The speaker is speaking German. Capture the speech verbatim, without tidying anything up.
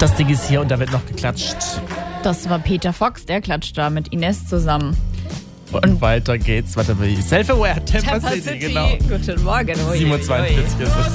Das Ding ist hier und da wird noch geklatscht. Das war Peter Fox, der klatscht da mit Ines zusammen. Und, und weiter geht's. Warte mal, Self-Aware, Tampa, Tampa City, City, genau. Guten Morgen. Ui, siebenundzwanzig ui. ist es.